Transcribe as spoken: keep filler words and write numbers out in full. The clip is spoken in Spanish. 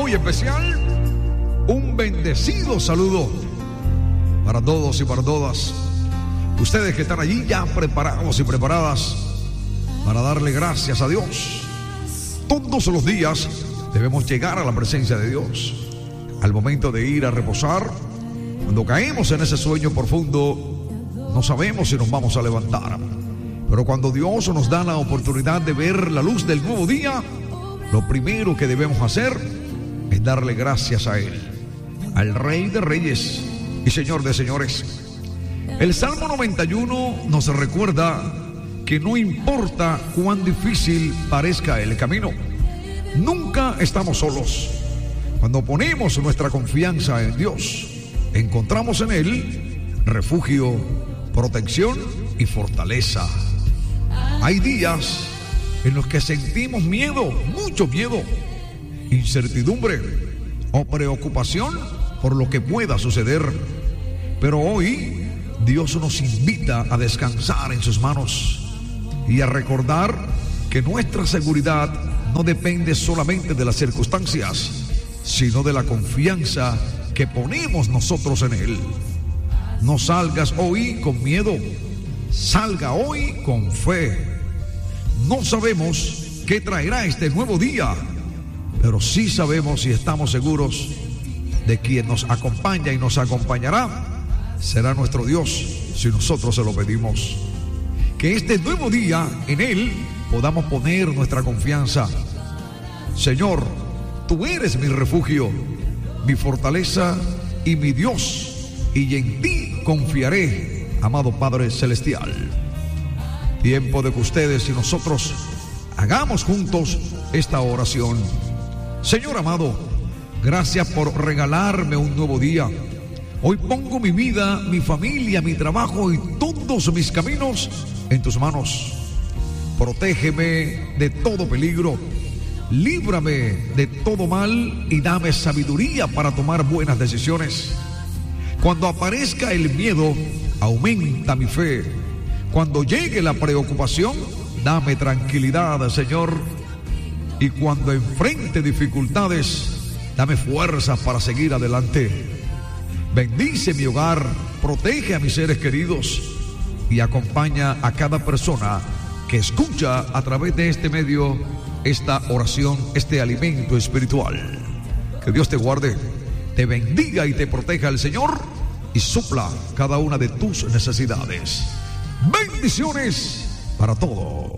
muy especial, un bendecido saludo para todos y para todas ustedes que están allí ya preparados y preparadas para darle gracias a Dios. Todos los días debemos llegar a la presencia de Dios. Al momento de ir a reposar, cuando caemos en ese sueño profundo, no sabemos si nos vamos a levantar. Pero cuando Dios nos da la oportunidad de ver la luz del nuevo día, lo primero que debemos hacer es darle gracias a Él, al Rey de Reyes y Señor de Señores. El Salmo noventa y uno nos recuerda que no importa cuán difícil parezca el camino, nunca estamos solos. Cuando ponemos nuestra confianza en Dios, encontramos en Él refugio, protección y fortaleza. Hay días en los que sentimos miedo, mucho miedo, incertidumbre o preocupación por lo que pueda suceder. Pero hoy Dios nos invita a descansar en sus manos y a recordar que nuestra seguridad no depende solamente de las circunstancias, sino de la confianza que ponemos nosotros en Él. No salgas hoy con miedo, salga hoy con fe. No sabemos qué traerá este nuevo día, pero sí sabemos y estamos seguros de quien nos acompaña y nos acompañará será nuestro Dios si nosotros se lo pedimos. Que este nuevo día en Él podamos poner nuestra confianza. Señor, Tú eres mi refugio, mi fortaleza y mi Dios, y en Ti confiaré, amado Padre Celestial. Tiempo de que ustedes y nosotros hagamos juntos esta oración. Señor amado, gracias por regalarme un nuevo día. Hoy pongo mi vida, mi familia, mi trabajo y todos mis caminos en Tus manos. Protégeme de todo peligro, líbrame de todo mal y dame sabiduría para tomar buenas decisiones. Cuando aparezca el miedo, aumenta mi fe. Cuando llegue la preocupación, dame tranquilidad, Señor. Y cuando enfrente dificultades, dame fuerzas para seguir adelante. Bendice mi hogar, protege a mis seres queridos y acompaña a cada persona que escucha a través de este medio esta oración, este alimento espiritual. Que Dios te guarde, te bendiga y te proteja el Señor y supla cada una de tus necesidades. Bendiciones para todos.